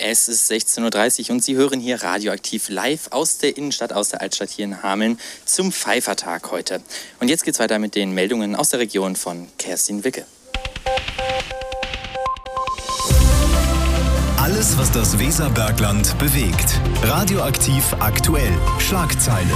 Es ist 16.30 Uhr und Sie hören hier Radioaktiv live aus der Innenstadt, aus der Altstadt hier in Hameln zum Pfeifertag heute. Und jetzt geht's weiter mit den Meldungen aus der Region von Kerstin Wicke. Alles, was das Weserbergland bewegt. Radioaktiv aktuell. Schlagzeilen.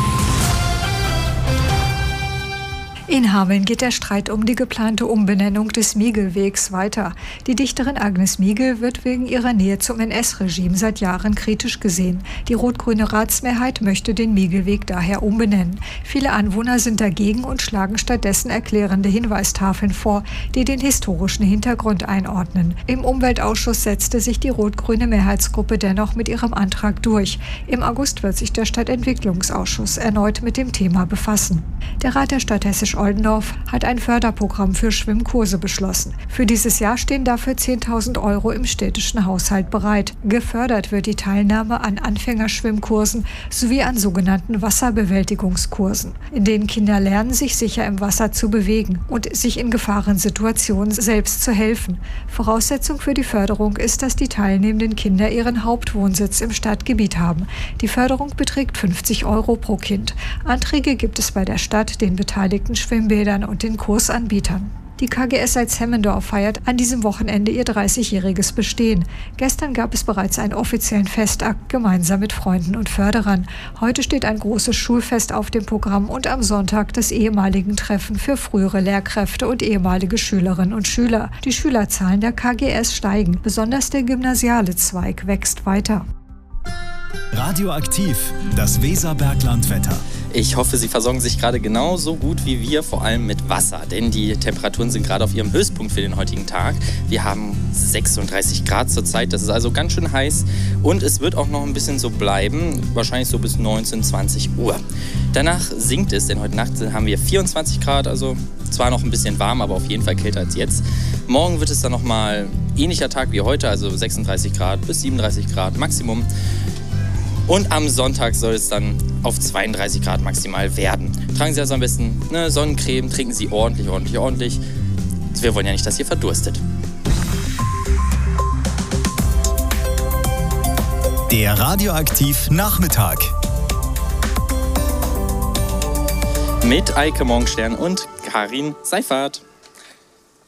In Hameln geht der Streit um die geplante Umbenennung des Miegel-Wegs weiter. Die Dichterin Agnes Miegel wird wegen ihrer Nähe zum NS-Regime seit Jahren kritisch gesehen. Die rot-grüne Ratsmehrheit möchte den Miegel-Weg daher umbenennen. Viele Anwohner sind dagegen und schlagen stattdessen erklärende Hinweistafeln vor, die den historischen Hintergrund einordnen. Im Umweltausschuss setzte sich die rot-grüne Mehrheitsgruppe dennoch mit ihrem Antrag durch. Im August wird sich der Stadtentwicklungsausschuss erneut mit dem Thema befassen. Der Rat der Stadt Hessisch-Oldendorf hat ein Förderprogramm für Schwimmkurse beschlossen. Für dieses Jahr stehen dafür 10.000 € im städtischen Haushalt bereit. Gefördert wird die Teilnahme an Anfängerschwimmkursen sowie an sogenannten Wasserbewältigungskursen, in denen Kinder lernen, sich sicher im Wasser zu bewegen und sich in Gefahrensituationen selbst zu helfen. Voraussetzung für die Förderung ist, dass die teilnehmenden Kinder ihren Hauptwohnsitz im Stadtgebiet haben. Die Förderung beträgt 50 € pro Kind. Anträge gibt es bei der Stadt, den beteiligten Schwimmbädern und den Kursanbietern. Die KGS Salz-Hemmendorf feiert an diesem Wochenende ihr 30-jähriges Bestehen. Gestern gab es bereits einen offiziellen Festakt gemeinsam mit Freunden und Förderern. Heute steht ein großes Schulfest auf dem Programm und am Sonntag das ehemaligen Treffen für frühere Lehrkräfte und ehemalige Schülerinnen und Schüler. Die Schülerzahlen der KGS steigen. Besonders der gymnasiale Zweig wächst weiter. Radioaktiv, das Weserberglandwetter. Ich hoffe, Sie versorgen sich gerade genauso gut wie wir, vor allem mit Wasser. Denn die Temperaturen sind gerade auf ihrem Höchstpunkt für den heutigen Tag. Wir haben 36 Grad zurzeit, das ist also ganz schön heiß. Und es wird auch noch ein bisschen so bleiben, wahrscheinlich so bis 19, 20 Uhr. Danach sinkt es, denn heute Nacht haben wir 24 Grad, also zwar noch ein bisschen warm, aber auf jeden Fall kälter als jetzt. Morgen wird es dann nochmal ähnlicher Tag wie heute, also 36 Grad bis 37 Grad Maximum. Und am Sonntag soll es dann auf 32 Grad maximal werden. Tragen Sie also am besten eine Sonnencreme, trinken Sie ordentlich. Wir wollen ja nicht, dass ihr verdurstet. Der Radioaktiv Nachmittag. Mit Eike Morgenstern und Karin Seifert.